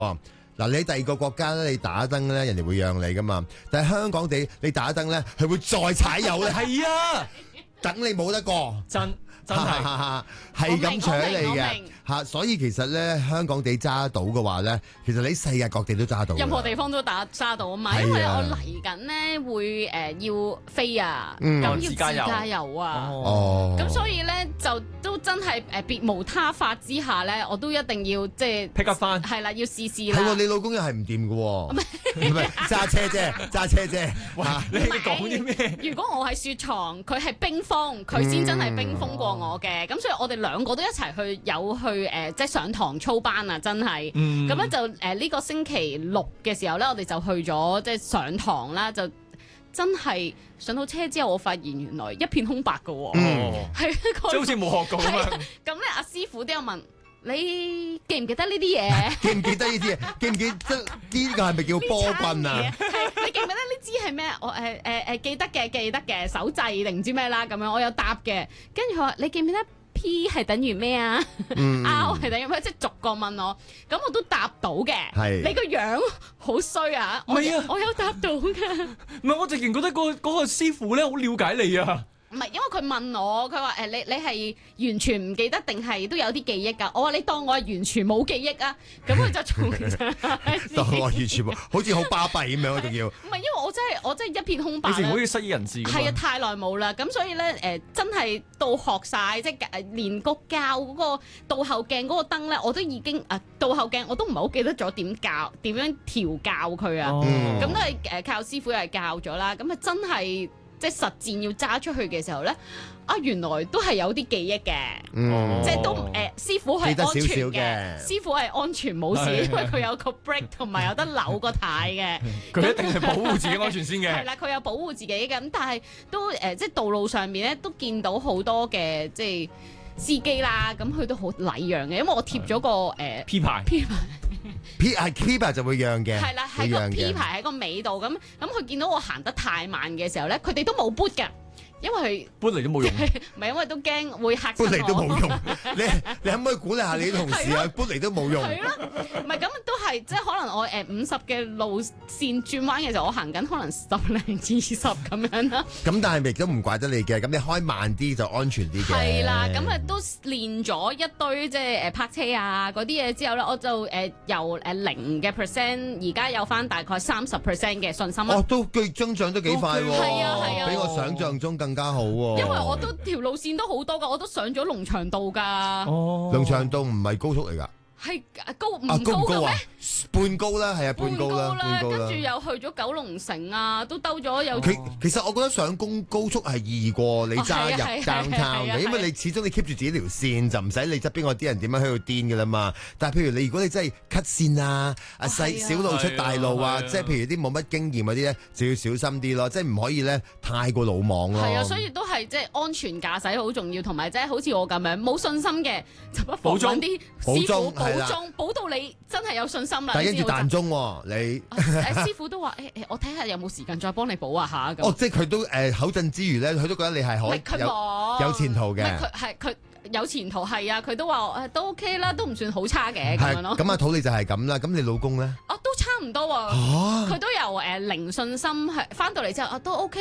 嗱，你喺第二個國家咧，你打燈咧，人哋會讓你噶嘛。但係香港地，你打燈咧，佢會再踩油咧。 係啊， 等你冇得過。 真係係咁搶你我嘅明嚇，所以其實咧香港地揸到嘅話咧，其實你世界各地都揸到。 任何地方都揸到啊嘛， 係啊因為我嚟緊咧會要飛啊，咁要自駕遊啊， 哦， 咁所以咧就都真係別無他法之下咧，我都一定要即係 pick up 翻。 係啦，要試試係喎， 啦。 你老公又係唔掂嘅喎，唔係揸車啫，揸車啫。哇！ 你講啲咩？ 如果我係雪藏，佢係冰封，佢先真係冰封過我嘅。咁所以我哋兩個都一齊去即係上堂操班啊！真係。咁咧就呢個星期六嘅時候咧，我哋就去咗即係上堂啦，就真係上到車之後，我發現原來一片空白嘅喎。係一個即係好似冇學過咁樣。 咁咧，阿師傅都有問你記唔記得呢啲嘢？ 記唔記得呢啲嘢？記唔記得呢個係咪叫波棍啊？ 係你記唔記得呢支係咩？我記得嘅手掣定唔知咩啦咁樣，我有答嘅。跟住佢話你記唔記得 P 係等於咩啊？R 係等於咩？即係逐個問我，咁我都答到嘅。 係你個樣好衰啊！ 唔係啊我有答到㗎。 唔係，我直情覺得嗰個師傅咧好了解你啊！ 唔係，因為佢問我，佢話你係完全唔記得定係都有啲記憶㗎？我話你當我係完全冇記憶啊！咁佢就從當我完全冇，好似好巴閉咁樣，仲要。 唔係，因為我真係一片空白以前好啦。 似失憶人士咁係啊，太耐冇啦，咁所以咧真係到學晒，即係連個校嗰個倒後鏡嗰個燈咧，我都已經倒後鏡我都唔係好記得咗點樣調校佢啊。咁都係靠師傅又係教咗啦。咁啊真係即係實戰要揸出去嘅時候咧，原來都係有啲記憶嘅，即係都師傅係安全記得少少嘅嘅， 師傅係安全冇事，因為佢有個 brake 同埋有得扭個軚嘅。 佢一定係保護自己安全先嘅。 係啦，佢有保護自己嘅，咁但係都即係道路上面咧都見到好多嘅即係司機啦，咁佢都好禮讓嘅，因為我貼咗個 P 牌 P 牌就會讓嘅， 係啦，喺個 P 牌喺個尾度，咁佢見到我行得太慢嘅時候咧，佢哋都冇 boot 㗎。因為搬嚟都冇用， 唔係因為都驚會嚇親我。 搬嚟都冇用，你可唔可以鼓勵下你啲同事啊？搬嚟都冇用。 係咯，唔係咁都係即係可能我50嘅路線轉彎嘅時候，我行緊可能10零20咁樣啦。 咁但係亦都唔怪得你嘅，咁你開慢啲就安全啲嘅。 係啦，咁都練咗一堆即係泊車啊嗰啲嘢之後咧，我就由0%而家有翻大概30%嘅信心啦。 哦，都增長得幾快喎！ 係啊係啊， 比我想象中更加好喎。 因為我都條路線都好多㗎，我都上咗龍翔道㗎。 哦， 龍翔道唔係高速嚟㗎。 係高唔高唔高啊？ 高嘅咩？ 半高啦，係啊，半高啦，半高啦。 跟住又去咗九龍城啊，都兜咗有。 其實我覺得上高速係易過你揸入 downtown 嘅，因為你始終你 keep 住自己條線就唔使你側邊嗰啲人點樣喺度癲㗎啦嘛。但係譬如你如果你真係 cut 線啊，小路出大路啊，即係譬如啲冇乜經驗嗰啲咧，就要小心啲咯，即係唔可以咧太過魯莽咯。 係啊，所以都係即係安全駕駛好重要，同埋即係好似我咁樣冇信心嘅，就不妨揾啲師傅保到你真係有信心啦。 但係跟住彈鐘喎，你師傅都話我睇下有冇時間再幫你補啊下咁。 哦，即係佢都口震之餘咧，佢都覺得你係可以有前途嘅。 佢有前途係啊，佢都話都 OK 啦，都唔算好差嘅咁樣咯。 咁阿土你就係咁啦，咁你老公咧？ 都差唔多喎，佢都由零信心係翻到嚟之後都 OK。